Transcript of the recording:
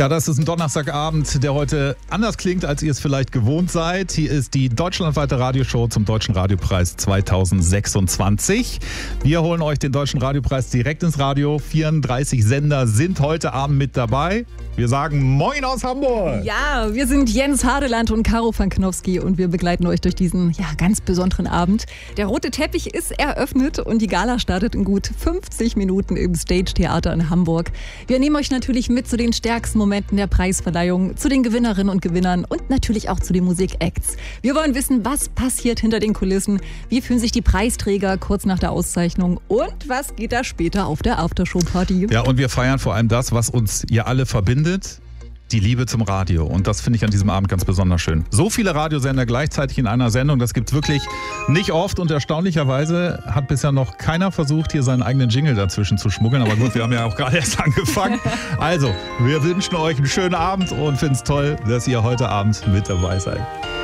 Ja, das ist ein Donnerstagabend, der heute anders klingt, als ihr es vielleicht gewohnt seid. Hier ist die deutschlandweite Radioshow zum Deutschen Radiopreis 2026. Wir holen euch den Deutschen Radiopreis direkt ins Radio. 34 Sender sind heute Abend mit dabei. Wir sagen Moin aus Hamburg. Ja, wir sind Jens Hadeland und Caro van Knofsky und wir begleiten euch durch diesen ganz besonderen Abend. Der rote Teppich ist eröffnet und die Gala startet in gut 50 Minuten im Stage Theater in Hamburg. Wir nehmen euch natürlich mit zu den stärksten Momenten der Preisverleihung, zu den Gewinnerinnen und Gewinnern und natürlich auch zu den Musikacts. Wir wollen wissen, was passiert hinter den Kulissen, wie fühlen sich die Preisträger kurz nach der Auszeichnung und was geht da später auf der Aftershow-Party. Ja, und wir feiern vor allem das, was uns hier alle verbindet. Die Liebe zum Radio. Und das finde ich an diesem Abend ganz besonders schön. So viele Radiosender gleichzeitig in einer Sendung, das gibt es wirklich nicht oft. Und erstaunlicherweise hat bisher noch keiner versucht, hier seinen eigenen Jingle dazwischen zu schmuggeln. Aber gut, wir haben ja auch gerade erst angefangen. Also, wir wünschen euch einen schönen Abend und finden es toll, dass ihr heute Abend mit dabei seid.